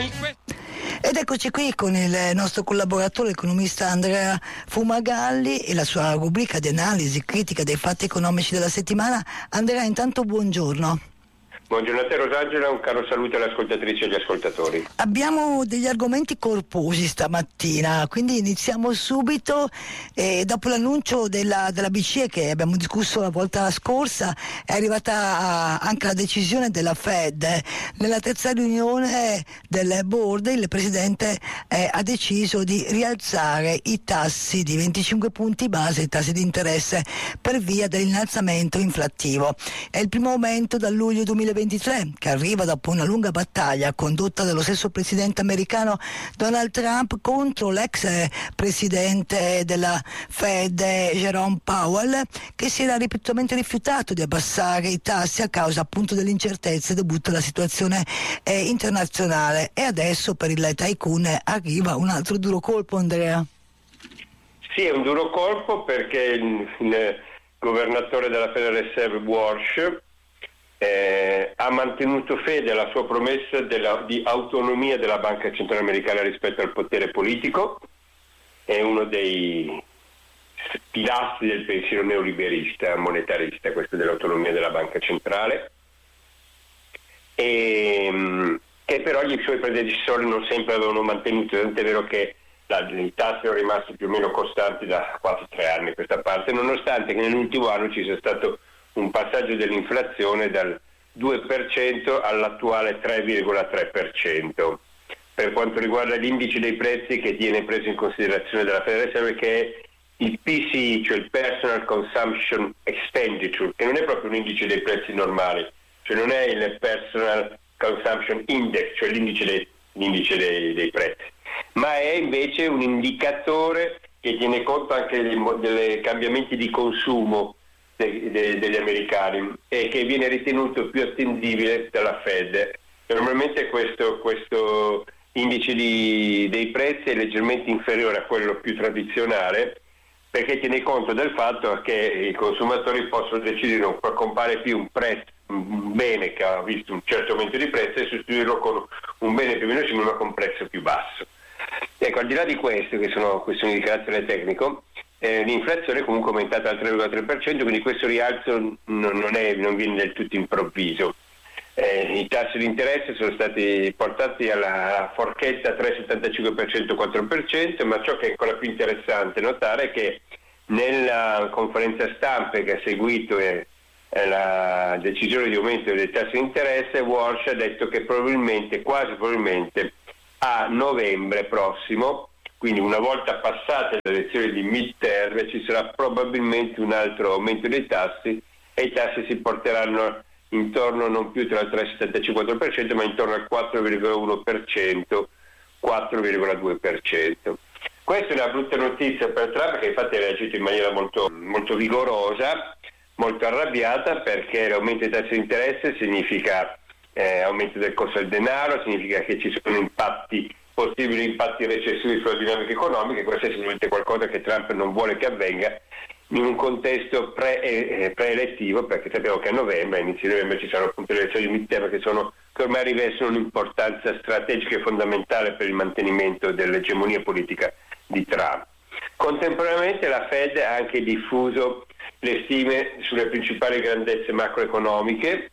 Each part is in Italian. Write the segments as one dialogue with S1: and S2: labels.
S1: Ed eccoci qui con il nostro collaboratore, l'economista Andrea Fumagalli e la sua rubrica di analisi critica dei fatti economici della settimana. Andrea, intanto buongiorno.
S2: Buongiorno a te Rosangela, un caro saluto alle ascoltatrici e agli ascoltatori.
S1: Abbiamo degli argomenti corposi stamattina, quindi iniziamo subito. Dopo l'annuncio della BCE che abbiamo discusso la volta scorsa, è arrivata anche la decisione della Fed. Nella terza riunione del board il presidente ha deciso di rialzare i tassi di 25 punti base, i tassi di interesse, per via dell'innalzamento inflattivo. È il primo aumento dal luglio 2023 che arriva dopo una lunga battaglia condotta dallo stesso presidente americano Donald Trump contro l'ex presidente della Fed Jerome Powell, che si era ripetutamente rifiutato di abbassare i tassi a causa appunto delle incertezze dovute alla situazione internazionale. E adesso per il tycoon arriva un altro duro colpo, Andrea.
S2: Sì, è un duro colpo perché il governatore della Federal Reserve Walsh ha mantenuto fede alla sua promessa di autonomia della Banca Centrale Americana rispetto al potere politico. È uno dei pilastri del pensiero neoliberista monetarista, questo dell'autonomia della Banca Centrale, e che però i suoi predecessori non sempre avevano mantenuto, tant'è vero che i tassi sono rimasti più o meno costanti da 4-3 anni a questa parte, nonostante che nell'ultimo anno ci sia stato un passaggio dell'inflazione dal 2% all'attuale 3,3%. Per quanto riguarda l'indice dei prezzi, che tiene preso in considerazione dalla Federal Reserve, che è il PCE, cioè il Personal Consumption Expenditure, che non è proprio un indice dei prezzi normali, cioè non è il Personal Consumption Index, cioè l'indice dei prezzi, ma è invece un indicatore che tiene conto anche dei cambiamenti di consumo degli americani e che viene ritenuto più attendibile dalla Fed. Normalmente questo indice dei prezzi è leggermente inferiore a quello più tradizionale, perché tiene conto del fatto che i consumatori possono decidere di non comprare più un bene che ha visto un certo aumento di prezzo e sostituirlo con un bene più o meno simile ma con un prezzo più basso. Ecco, al di là di questo, che sono questioni di carattere tecnico, l'inflazione è comunque aumentata al 3,3%, quindi questo rialzo non viene del tutto improvviso. I tassi di interesse sono stati portati alla forchetta 3,75%, 4%, ma ciò che è ancora più interessante notare è che nella conferenza stampa che ha seguito la decisione di aumento dei tassi di interesse, Walsh ha detto che quasi probabilmente a novembre prossimo, quindi una volta passate le elezioni di midterm, ci sarà probabilmente un altro aumento dei tassi e i tassi si porteranno intorno non più tra il 3,75% ma intorno al 4,1%, 4,2%. Questa è una brutta notizia per Trump, che infatti ha reagito in maniera molto, molto vigorosa, molto arrabbiata, perché l'aumento dei tassi di interesse significa aumento del costo del denaro, significa che ci sono possibili impatti recessivi sulla dinamica economica, e questo è sicuramente qualcosa che Trump non vuole che avvenga in un contesto preelettivo, perché sappiamo che a novembre, a inizio novembre, ci saranno appunto le elezioni di midterm che ormai rivestono un'importanza strategica e fondamentale per il mantenimento dell'egemonia politica di Trump. Contemporaneamente la Fed ha anche diffuso le stime sulle principali grandezze macroeconomiche.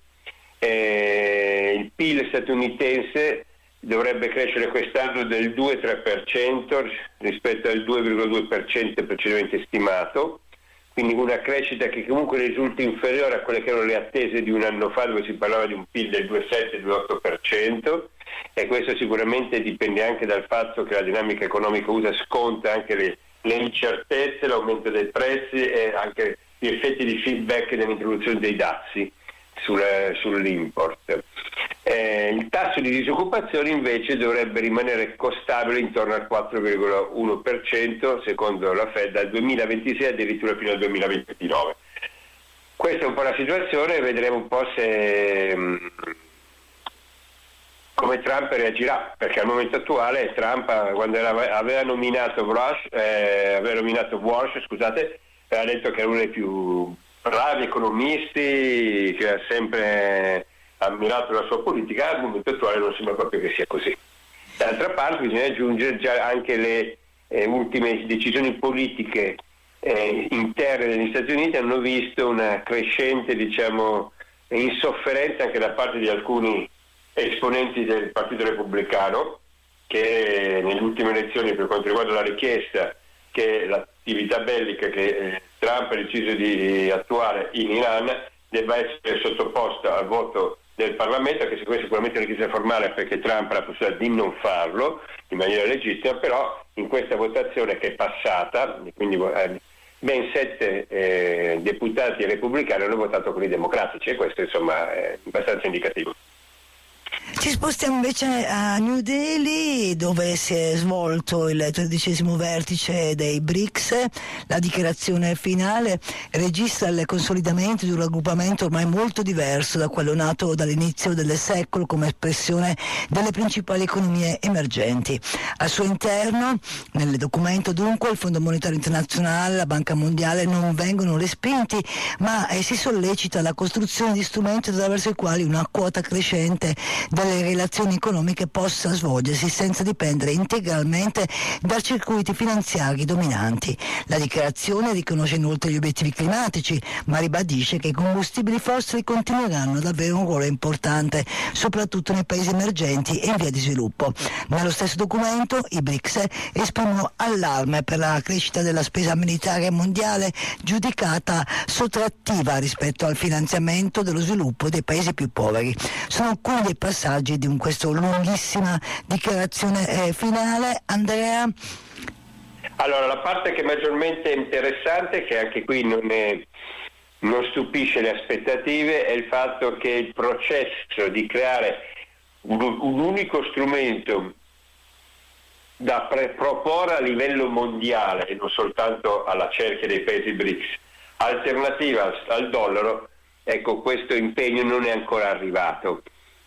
S2: Il PIL statunitense dovrebbe crescere quest'anno del 2,3% rispetto al 2,2% precedentemente stimato, quindi una crescita che comunque risulta inferiore a quelle che erano le attese di un anno fa, dove si parlava di un PIL del 2,7-2,8%, e questo sicuramente dipende anche dal fatto che la dinamica economica USA sconta anche le incertezze, l'aumento dei prezzi e anche gli effetti di feedback dell'introduzione dei dazi sull'import. Il tasso di disoccupazione invece dovrebbe rimanere stabile intorno al 4,1% secondo la Fed dal 2026 addirittura fino al 2029. Questa è un po' la situazione, vedremo un po' come Trump reagirà, perché al momento attuale Trump, quando aveva nominato Walsh, aveva detto che era uno dei più bravi economisti, che ha sempre ammirato la sua politica. Al momento attuale non sembra proprio che sia così. parte bisogna aggiungere già anche le ultime decisioni politiche interne degli Stati Uniti hanno visto una crescente, diciamo, insofferenza anche da parte di alcuni esponenti del Partito Repubblicano, che nelle ultime elezioni, per quanto riguarda la richiesta che l'attività bellica che Trump ha deciso di attuare in Iran debba essere sottoposta al voto del Parlamento, anche se questa è sicuramente una richiesta formale perché Trump ha la possibilità di non farlo in maniera legittima, però in questa votazione che è passata, quindi ben 7 deputati repubblicani hanno votato con i democratici, e questo insomma è abbastanza indicativo.
S1: Ci spostiamo invece a New Delhi, dove si è svolto il 13° vertice dei BRICS. La dichiarazione finale registra il consolidamento di un raggruppamento ormai molto diverso da quello nato dall'inizio del secolo come espressione delle principali economie emergenti. Al suo interno, nel documento dunque, il Fondo Monetario Internazionale, la Banca Mondiale non vengono respinti, ma si sollecita la costruzione di strumenti attraverso i quali una quota crescente delle relazioni economiche possa svolgersi senza dipendere integralmente da circuiti finanziari dominanti. La dichiarazione riconosce inoltre gli obiettivi climatici, ma ribadisce che i combustibili fossili continueranno ad avere un ruolo importante, soprattutto nei paesi emergenti e in via di sviluppo. Nello stesso documento i BRICS esprimono allarme per la crescita della spesa militare mondiale, giudicata sottrattiva rispetto al finanziamento dello sviluppo dei paesi più poveri. Sono alcuni dei passaggi di questa lunghissima dichiarazione finale. Andrea?
S2: Allora, la parte che è maggiormente interessante, che anche qui non stupisce le aspettative, è il fatto che il processo di creare un unico strumento da proporre a livello mondiale e non soltanto alla cerchia dei paesi BRICS, alternativa al dollaro, ecco, questo impegno non è ancora arrivato.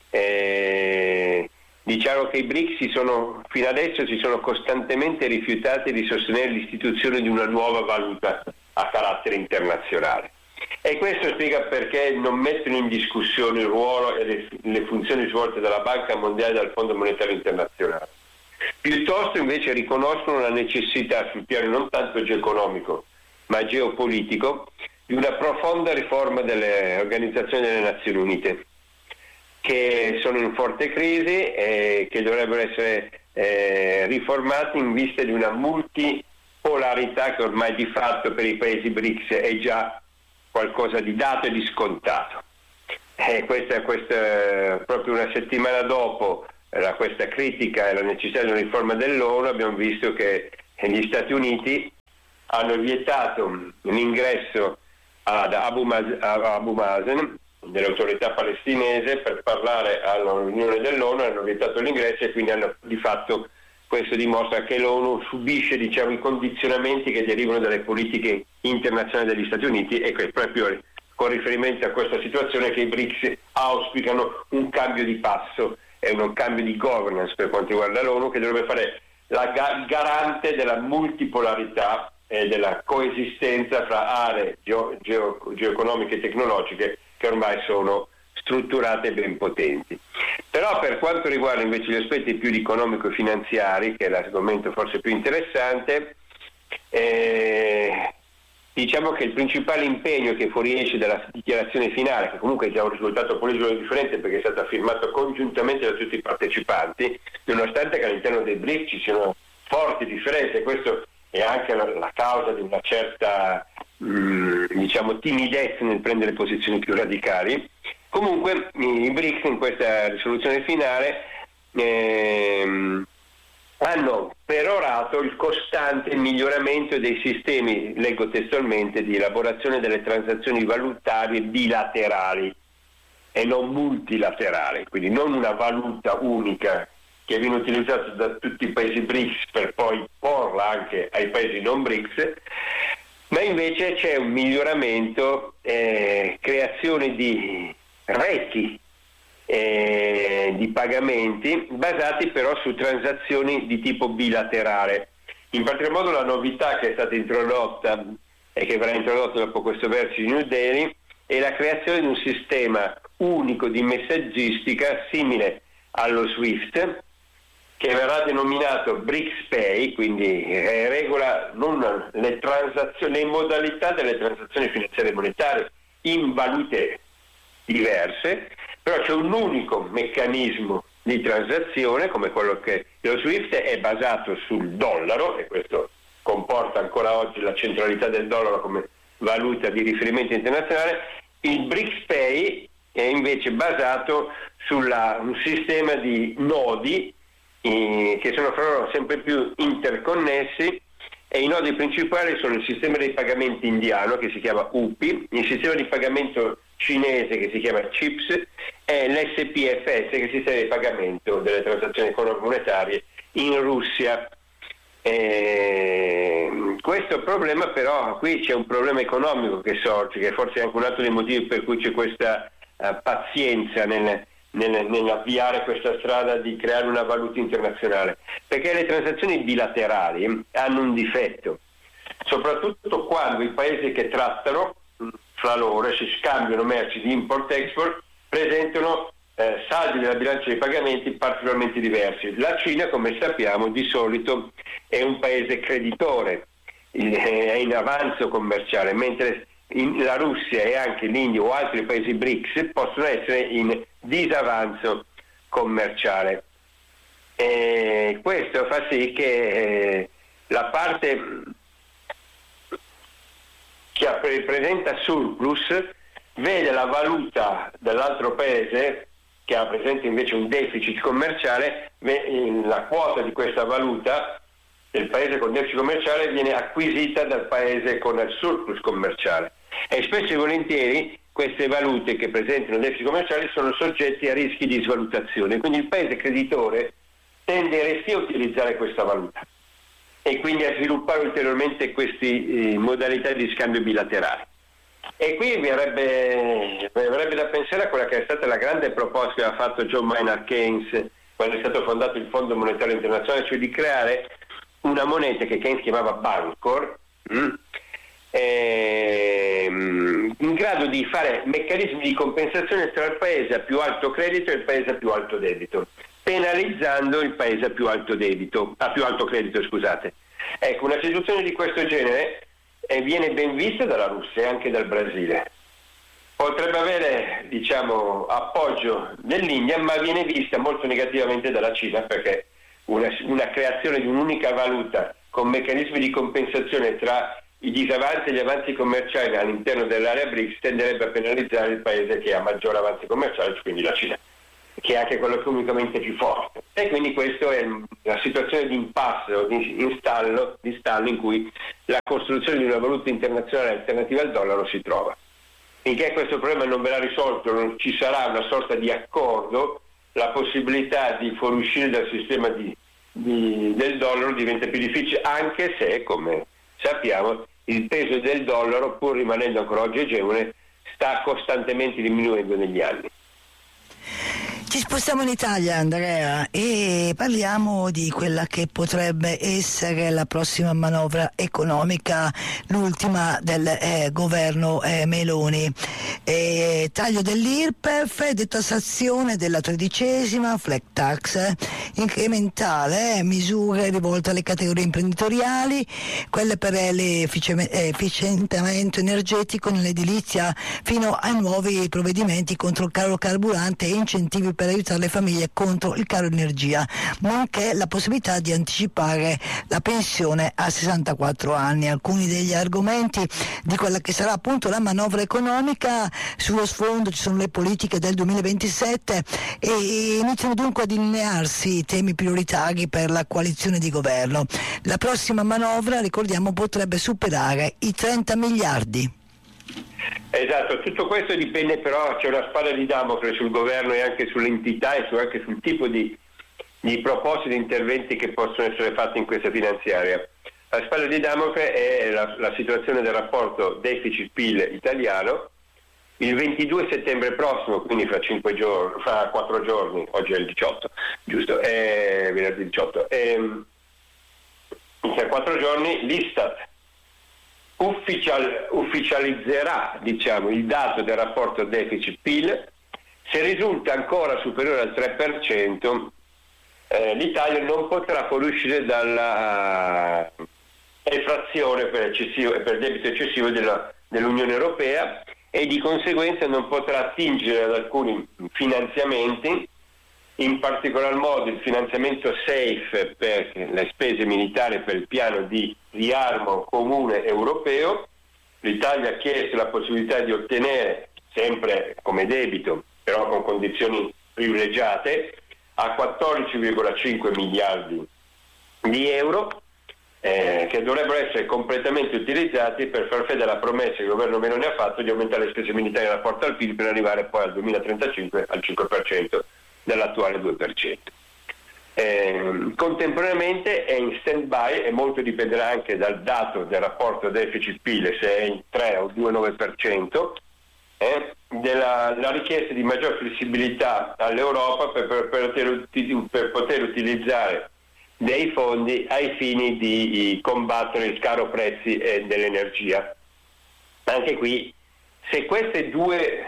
S2: Diciamo che i BRICS fino adesso si sono costantemente rifiutati di sostenere l'istituzione di una nuova valuta a carattere internazionale, e questo spiega perché non mettono in discussione il ruolo e le funzioni svolte dalla Banca Mondiale e dal Fondo Monetario Internazionale. Piuttosto invece riconoscono la necessità sul piano non tanto geoeconomico ma geopolitico di una profonda riforma delle organizzazioni delle Nazioni Unite, che sono in forte crisi e che dovrebbero essere riformati in vista di una multipolarità che ormai di fatto per i paesi BRICS è già qualcosa di dato e di scontato. Questa proprio una settimana dopo questa critica e la necessità di una riforma dell'ONU, abbiamo visto che gli Stati Uniti hanno vietato l'ingresso ad Abu Mazen, dell'autorità palestinese, per parlare alla riunione dell'ONU, hanno vietato l'ingresso, e quindi di fatto questo dimostra che l'ONU subisce, diciamo, i condizionamenti che derivano dalle politiche internazionali degli Stati Uniti, e che proprio con riferimento a questa situazione che i BRICS auspicano un cambio di passo e un cambio di governance per quanto riguarda l'ONU, che dovrebbe fare la garante della multipolarità e della coesistenza fra aree geoeconomiche e tecnologiche che ormai sono strutturate e ben potenti. Però per quanto riguarda invece gli aspetti più economico-finanziari, che è l'argomento forse più interessante, diciamo che il principale impegno che fuoriesce dalla dichiarazione finale, che comunque è già un risultato politico differente perché è stato firmato congiuntamente da tutti i partecipanti, nonostante che all'interno dei BRICS ci siano forti differenze, questo è anche la causa di una certa diciamo timidezza nel prendere posizioni più radicali. Comunque i BRICS in questa risoluzione finale hanno perorato il costante miglioramento dei sistemi, leggo testualmente, di elaborazione delle transazioni valutarie bilaterali e non multilaterali, quindi non una valuta unica che viene utilizzata da tutti i paesi BRICS per poi porla anche ai paesi non BRICS, ma invece c'è un miglioramento, creazione di reti di pagamenti basati però su transazioni di tipo bilaterale. In particolar modo la novità che è stata introdotta e che verrà introdotta dopo questo vertice di New Delhi è la creazione di un sistema unico di messaggistica simile allo SWIFT, che verrà denominato BRICS Pay, quindi regola non le transazioni, le modalità delle transazioni finanziarie e monetarie in valute diverse, però c'è un unico meccanismo di transazione come quello che lo SWIFT è basato sul dollaro, e questo comporta ancora oggi la centralità del dollaro come valuta di riferimento internazionale. Il BRICS Pay è invece basato su un sistema di nodi che sono fra loro sempre più interconnessi, e i nodi principali sono il sistema dei pagamenti indiano, che si chiama UPI, il sistema di pagamento cinese, che si chiama CHIPS, e l'SPFS, che è il sistema di pagamento delle transazioni economico-monetarie in Russia. Questo problema, però, qui c'è un problema economico che sorge, che forse è anche un altro dei motivi per cui c'è questa pazienza nell'avviare questa strada di creare una valuta internazionale, perché le transazioni bilaterali hanno un difetto, soprattutto quando i paesi che trattano fra loro e si scambiano merci di import-export presentano saldi della bilancia dei pagamenti particolarmente diversi. La Cina, come sappiamo, di solito è un paese creditore, è in avanzo commerciale, mentre la Russia e anche l'India o altri paesi BRICS possono essere in disavanzo commerciale. E questo fa sì che la parte che presenta surplus vede la valuta dell'altro paese che ha presente invece un deficit commerciale, la quota di questa valuta del paese con deficit commerciale viene acquisita dal paese con il surplus commerciale, e spesso e volentieri queste valute che presentano deficit commerciali sono soggetti a rischi di svalutazione, quindi il paese creditore tende a utilizzare questa valuta e quindi a sviluppare ulteriormente queste modalità di scambio bilaterali. E qui mi avrebbe da pensare a quella che è stata la grande proposta che ha fatto John Maynard Keynes quando è stato fondato il Fondo Monetario Internazionale, cioè di creare una moneta che Keynes chiamava Bancor, in grado di fare meccanismi di compensazione tra il paese a più alto credito e il paese a più alto debito, penalizzando il paese a più alto credito, scusate. Ecco, una situazione di questo genere viene ben vista dalla Russia e anche dal Brasile. Potrebbe avere, appoggio dell'India, ma viene vista molto negativamente dalla Cina, perché una creazione di un'unica valuta con meccanismi di compensazione tra i disavanzi e gli avanzi commerciali all'interno dell'area BRICS tenderebbe a penalizzare il paese che ha maggiore avanzi commerciali, quindi la Cina, che è anche quello economicamente più forte. E quindi questa è la situazione di impasse o di stallo in cui la costruzione di una valuta internazionale alternativa al dollaro si trova. Finché questo problema non verrà risolto, non ci sarà una sorta di accordo, la possibilità di fuoriuscire dal sistema del dollaro diventa più difficile, anche se, come sappiamo, il peso del dollaro, pur rimanendo ancora oggi egemone, sta costantemente diminuendo negli anni.
S1: Ci spostiamo in Italia, Andrea, e parliamo di quella che potrebbe essere la prossima manovra economica, l'ultima del governo Meloni. Taglio dell'IRPEF, detassazione della 13ª, flat tax incrementale, misure rivolte alle categorie imprenditoriali, quelle per l'efficientamento energetico nell'edilizia, fino ai nuovi provvedimenti contro il caro carburante e incentivi per aiutare le famiglie contro il caro energia, nonché la possibilità di anticipare la pensione a 64 anni. Alcuni degli argomenti di quella che sarà appunto la manovra economica. Sullo sfondo ci sono le politiche del 2027 e iniziano dunque a delinearsi i temi prioritari per la coalizione di governo. La prossima manovra, ricordiamo, potrebbe superare i 30 miliardi.
S2: Esatto, tutto questo dipende, però c'è una spada di Damocle sul governo e anche sull'entità e anche sul tipo di proposte di interventi che possono essere fatti in questa finanziaria. La spada di Damocle è la situazione del rapporto deficit-PIL italiano. Il 22 settembre prossimo, quindi fra 4 giorni, oggi è il 18, giusto? È venerdì 18. Tra 4 giorni l'Istat ufficializzerà, il dato del rapporto deficit-PIL. Se risulta ancora superiore al 3%, l'Italia non potrà fuoriuscire dalla effrazione per debito eccessivo dell'Unione Europea, e di conseguenza non potrà attingere ad alcuni finanziamenti, in particolar modo il finanziamento SAFE per le spese militari per il piano di riarmo comune europeo. L'Italia ha chiesto la possibilità di ottenere, sempre come debito, però con condizioni privilegiate, a 14,5 miliardi di euro, che dovrebbero essere completamente utilizzati per far fede alla promessa che il governo Meloni ha fatto di aumentare le spese militari in rapporto al PIL per arrivare poi al 2035 al 5% dall'attuale 2%. Contemporaneamente è in stand-by, e molto dipenderà anche dal dato del rapporto deficit-PIL, se è in 3 o 2,9%, la richiesta di maggior flessibilità all'Europa per poter utilizzare dei fondi ai fini di combattere il caro prezzi dell'energia. Anche qui, se questi due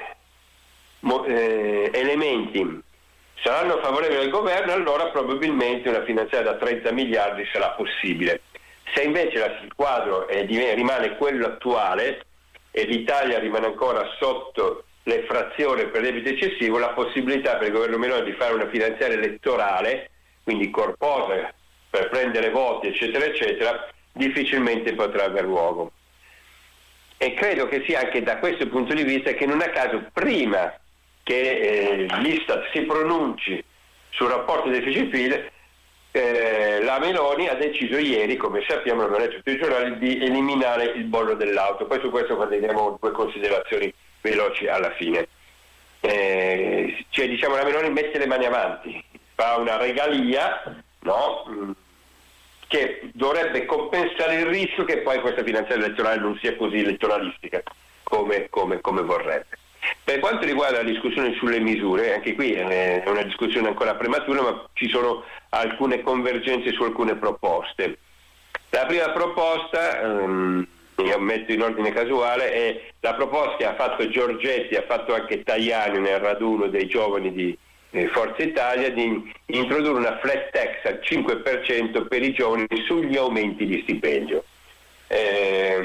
S2: elementi saranno favorevoli al governo, allora probabilmente una finanziaria da 30 miliardi sarà possibile. Se invece il quadro rimane quello attuale e l'Italia rimane ancora sotto l'effrazione per debito eccessivo, la possibilità per il governo Meloni di fare una finanziaria elettorale, quindi corposa, per prendere voti eccetera eccetera, difficilmente potrà aver luogo. E credo che sia anche da questo punto di vista che non a caso, prima che l'Istat si pronunci sul rapporto deficit-PIL, la Meloni ha deciso ieri, come sappiamo, l'abbiamo letto tutti i giornali, di eliminare il bollo dell'auto. Poi su questo faremo due considerazioni veloci alla fine. La Meloni mette le mani avanti, fa una regalia, no? Che dovrebbe compensare il rischio che poi questa finanziaria elettorale non sia così elettoralistica come vorrebbe. Per quanto riguarda la discussione sulle misure, anche qui è una discussione ancora prematura, ma ci sono alcune convergenze su alcune proposte. La prima proposta, io metto in ordine casuale, è la proposta che ha fatto Giorgetti, ha fatto anche Tajani nel raduno dei giovani di Forza Italia, di introdurre una flat tax al 5% per i giovani sugli aumenti di stipendio. È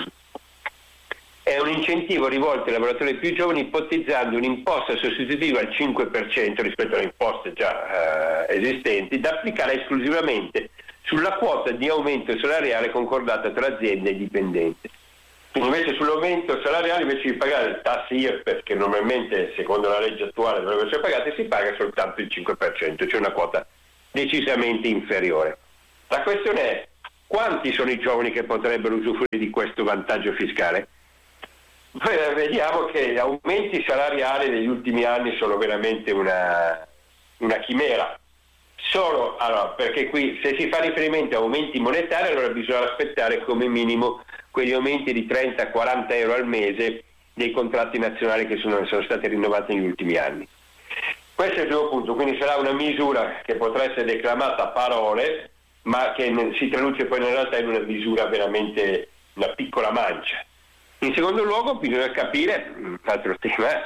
S2: un incentivo rivolto ai lavoratori più giovani, ipotizzando un'imposta sostitutiva al 5% rispetto alle imposte già esistenti, da applicare esclusivamente sulla quota di aumento salariale concordata tra aziende e dipendenti. Quindi invece sull'aumento salariale, invece di pagare il tasso IRPEF, che normalmente secondo la legge attuale dovrebbe essere pagata, si paga soltanto il 5%, cioè una quota decisamente inferiore. La questione è: quanti sono i giovani che potrebbero usufruire di questo vantaggio fiscale? Poi vediamo che gli aumenti salariali negli ultimi anni sono veramente una chimera. Perché qui, se si fa riferimento a aumenti monetari, allora bisogna aspettare come minimo quegli aumenti di 30-40 euro al mese dei contratti nazionali che sono stati rinnovati negli ultimi anni. Questo è il primo punto, quindi sarà una misura che potrà essere declamata a parole, ma che si traduce poi in realtà in una misura veramente una piccola mancia. In secondo luogo bisogna capire, altro tema,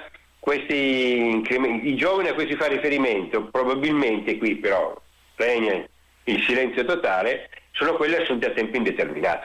S2: i giovani a cui si fa riferimento, probabilmente qui però regna il silenzio totale, sono quelli assunti a tempo indeterminato.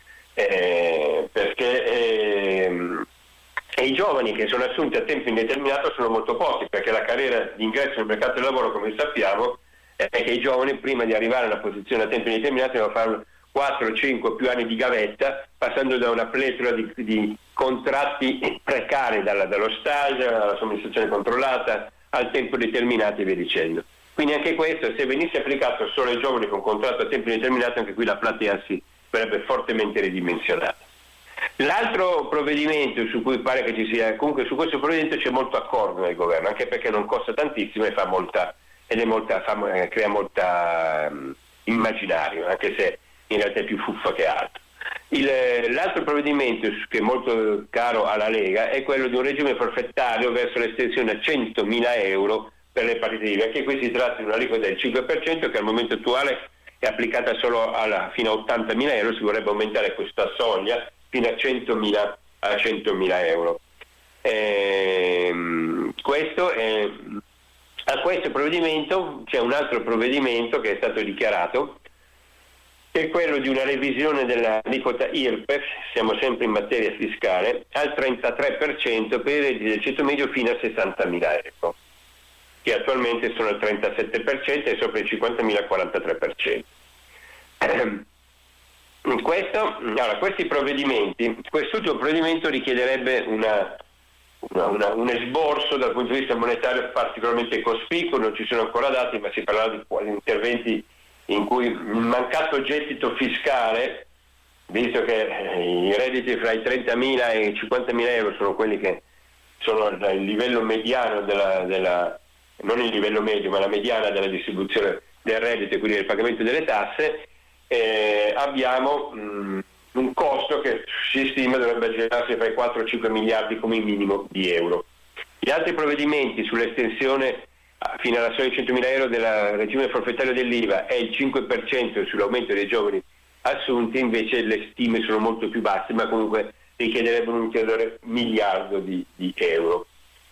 S2: Perché i giovani che sono assunti a tempo indeterminato sono molto pochi, perché la carriera di ingresso nel mercato del lavoro, come sappiamo, è che i giovani, prima di arrivare a una posizione a tempo indeterminato, devono fare 4, 5 più anni di gavetta, passando da una pletora di contratti precari, dallo stage alla somministrazione controllata al tempo determinato e via dicendo. Quindi anche questo, se venisse applicato solo ai giovani con contratto a tempo indeterminato, anche qui la platea si verrebbe fortemente ridimensionata. L'altro provvedimento su cui pare che ci sia, comunque su questo provvedimento c'è molto accordo nel governo, anche perché non costa tantissimo e crea molta immaginario, anche se in realtà è più fuffa che altro. L'altro provvedimento che è molto caro alla Lega è quello di un regime forfettario verso l'estensione a 100.000 euro per le partite IVA. Anche qui si tratta di un'aliquota del 5% che al momento attuale è applicata solo fino a 80.000 euro, si vorrebbe aumentare questa soglia fino a 100.000 euro. Questo A questo provvedimento c'è un altro provvedimento che è stato dichiarato, che è quello di una revisione dell'aliquota IRPEF, siamo sempre in materia fiscale, al 33% per i redditi del ceto medio fino a 60.000 euro, che attualmente sono al 37% e sopra i 50.000 al 43%. Questi provvedimenti, quest'ultimo provvedimento richiederebbe un esborso dal punto di vista monetario particolarmente cospicuo, non ci sono ancora dati, ma si parla di interventi in cui il mancato gettito fiscale, visto che i redditi fra i 30.000 e i 50.000 euro sono quelli che sono il livello mediano non il livello medio, ma la mediana della distribuzione del reddito e quindi del pagamento delle tasse, abbiamo un costo che si stima dovrebbe aggirarsi fra i 4 e 5 miliardi come minimo di euro. Gli altri provvedimenti sull'estensione fino alla soglia di 100.000 euro del regime forfettario dell'IVA e il 5% sull'aumento dei giovani assunti, invece le stime sono molto più basse, ma comunque richiederebbero un ulteriore miliardo di euro.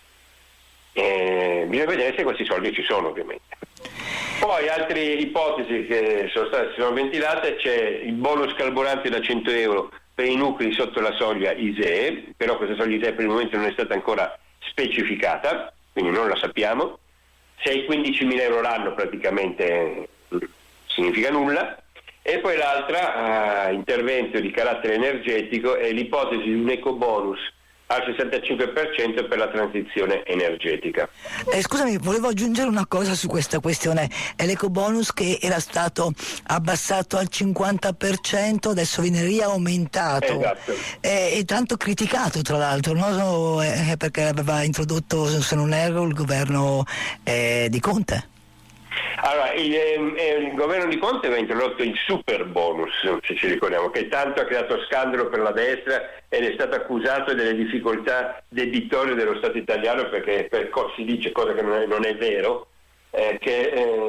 S2: Bisogna vedere se questi soldi ci sono, ovviamente. Poi altre ipotesi che sono ventilate: c'è il bonus carburante da 100 euro per i nuclei sotto la soglia ISEE, però questa soglia ISEE per il momento non è stata ancora specificata, quindi non la sappiamo. Se hai 15.000 euro l'anno praticamente significa nulla. E poi l'altra intervento di carattere energetico è l'ipotesi di un ecobonus al 65% per la transizione energetica.
S1: Scusami, volevo aggiungere una cosa su questa questione. È l'ecobonus che era stato abbassato al 50%, adesso viene riaumentato.
S2: Esatto.
S1: E tanto criticato, tra l'altro, no? Perché aveva introdotto, se non erro, il governo di Conte.
S2: Allora, il governo di Conte aveva introdotto il super bonus, se ci ricordiamo, che tanto ha creato scandalo per la destra ed è stato accusato delle difficoltà debitorie dello Stato italiano, perché si dice, cosa che non è vero, che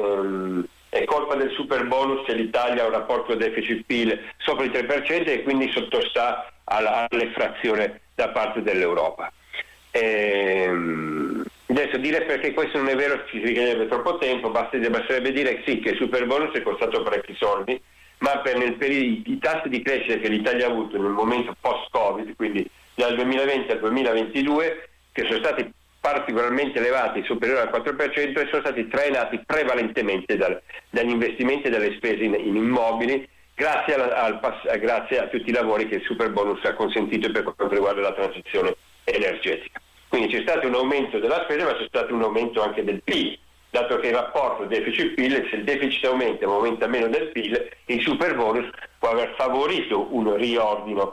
S2: è colpa del super bonus se l'Italia ha un rapporto deficit-PIL sopra il 3% e quindi sottostà all'effrazione da parte dell'Europa. Adesso dire perché questo non è vero ci richiederebbe troppo tempo, basterebbe dire sì, che il super bonus è costato parecchi soldi, ma nel periodo i tassi di crescita che l'Italia ha avuto nel momento post-Covid, quindi dal 2020 al 2022, che sono stati particolarmente elevati, superiori al 4%, e sono stati trainati prevalentemente dagli investimenti e dalle spese in immobili, grazie a tutti i lavori che il super bonus ha consentito per quanto riguarda la transizione energetica. Quindi c'è stato un aumento della spesa, ma c'è stato un aumento anche del PIL, dato che il rapporto deficit-PIL, se il deficit aumenta ma aumenta meno del PIL, il super bonus può aver favorito un riordino